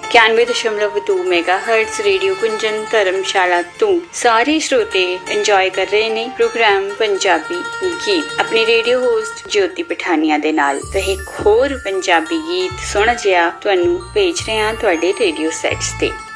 91.2 megahertz radio कुंजन धर्मशाला तो सारे श्रोते इंजॉय कर रहे ने प्रोग्राम पंजाबी गीत अपने रेडियो होस्ट ज्योति पठानिया दे नाल। तो एक होर पंजाबी गीत सुन जिया तुहानू भेज रहे हां तुहाडे रेडियो सैट्स ते।